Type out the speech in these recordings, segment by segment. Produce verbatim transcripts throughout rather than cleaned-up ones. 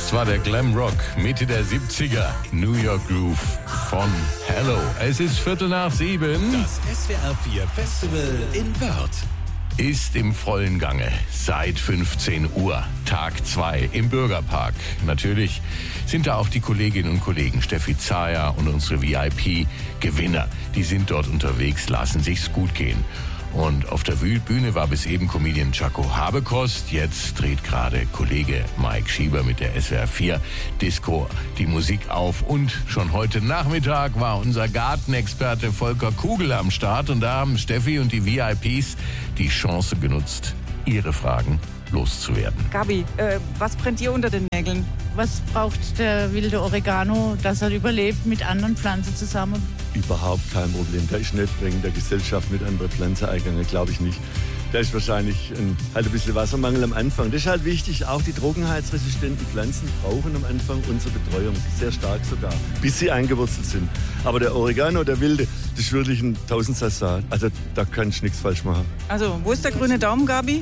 Das war der Glam Rock Mitte der siebziger. New York Groove von Hello. Es ist Viertel nach sieben. Das S W R vier Festival in Wörth Ist im vollen Gange seit fünfzehn Uhr. Tag zwei im Bürgerpark. Natürlich sind da auch die Kolleginnen und Kollegen Steffi Zayer und unsere V I P-Gewinner. Die sind dort unterwegs, lassen sich's gut gehen. Und auf der Bühne war bis eben Comedian Jaco Habekost. Jetzt dreht gerade Kollege Mike Schieber mit der S W R vier Disco die Musik auf. Und schon heute Nachmittag war unser Gartenexperte Volker Kugel am Start. Und da haben Steffi und die V I Ps die Chance genutzt, ihre Fragen loszuwerden. Gabi, äh, was brennt dir unter den Nägeln? Was braucht der wilde Oregano, dass er überlebt mit anderen Pflanzen zusammen? Überhaupt kein Problem. Der ist nicht wegen der Gesellschaft mit anderen Pflanzen eingegangen, glaube ich nicht. Da ist wahrscheinlich ein, halt ein bisschen Wassermangel am Anfang. Das ist halt wichtig. Auch die trockenheitsresistenten Pflanzen brauchen am Anfang unsere Betreuung. Sehr stark sogar, bis sie eingewurzelt sind. Aber der Oregano, der wilde, das ist wirklich ein Tausendsasser. Also da kann ich nichts falsch machen. Also, wo ist der grüne Daumen, Gabi?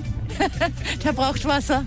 Der braucht Wasser.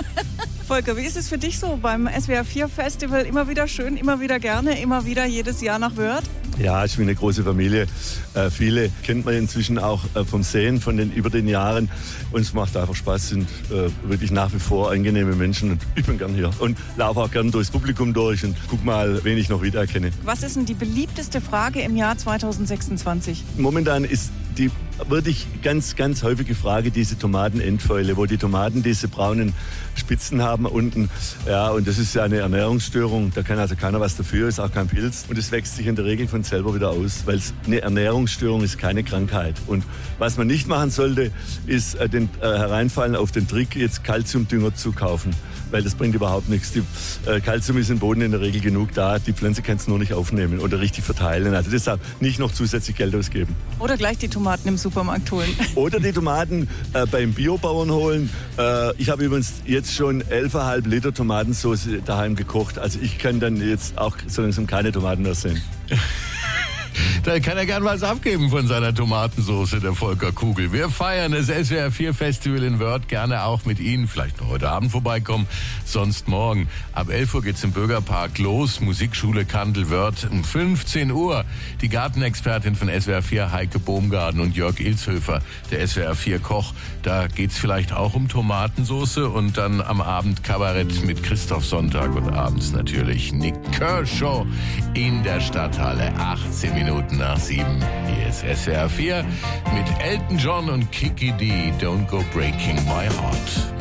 Volker, wie ist es für dich so beim S W R vier Festival? Immer wieder schön, immer wieder gerne, immer wieder jedes Jahr nach Wörth? Ja, es ist wie eine große Familie. Äh, viele kennt man inzwischen auch äh, vom Sehen, von den über den Jahren. Und es macht einfach Spaß, sind äh, wirklich nach wie vor angenehme Menschen. Und ich bin gern hier und laufe auch gern durchs Publikum durch und guck mal, wen ich noch wiedererkenne. Was ist denn die beliebteste Frage im Jahr zweitausendsechsundzwanzig? Momentan ist die wirklich ganz, ganz häufige Frage diese Tomatenendfäule, wo die Tomaten diese braunen Spitzen haben unten. Ja, und das ist ja eine Ernährungsstörung. Da kann also keiner was dafür, ist auch kein Pilz. Und es wächst sich in der Regel von selber wieder aus, weil es eine Ernährungsstörung ist, keine Krankheit. Und was man nicht machen sollte, ist äh, den, äh, hereinfallen auf den Trick, jetzt Calciumdünger zu kaufen. Weil das bringt überhaupt nichts. Die, äh, Calcium ist im Boden in der Regel genug da. Die Pflanze kann es nur nicht aufnehmen oder richtig verteilen. Also deshalb nicht noch zusätzlich Geld ausgeben. Oder gleich die Tomaten im Supermarkt holen. Oder die Tomaten äh, beim Biobauern holen. Äh, ich habe übrigens jetzt schon elf Komma fünf Liter Tomatensauce daheim gekocht. Also ich kann dann jetzt auch so langsam keine Tomaten mehr sehen. Da kann er gern was abgeben von seiner Tomatensoße, der Volker Kugel. Wir feiern das S W R vier Festival in Wörth, gerne auch mit Ihnen. Vielleicht noch heute Abend vorbeikommen, sonst morgen. Ab elf Uhr geht's im Bürgerpark los. Musikschule Kandel Wörth um fünfzehn Uhr. Die Gartenexpertin von S W R vier, Heike Bohmgarten, und Jörg Ilshöfer, der S W R vier Koch. Da geht's vielleicht auch um Tomatensoße und dann am Abend Kabarett mit Christoph Sonntag und abends natürlich Nick Kershaw in der Stadthalle. achtzehn Minuten nach sieben. Hier ist S W R vier mit Elton John und Kiki D. Don't Go Breaking My Heart.